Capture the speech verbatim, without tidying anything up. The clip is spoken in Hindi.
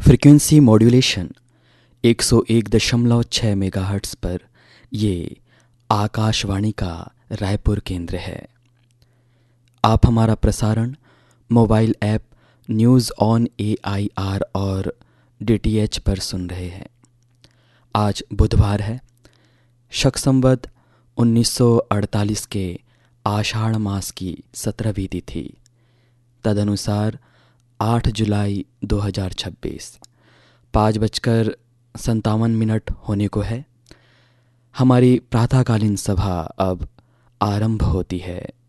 फ्रीक्वेंसी मॉड्यूलेशन एक सौ एक दशमलव छः मेगाहर्ट्ज़ पर ये आकाशवाणी का रायपुर केंद्र है। आप हमारा प्रसारण mobile app news on A I R और डी टी एच पर सुन रहे हैं। आज बुधवार है, शक संवत उन्नीस सौ अड़तालीस के आषाढ़ मास की सत्रहवीं तिथि, तदनुसार आठ जुलाई दो हज़ार छब्बीस, पाँच बजकर संतावन मिनट होने को है। हमारी प्रातःकालीन सभा अब आरंभ होती है।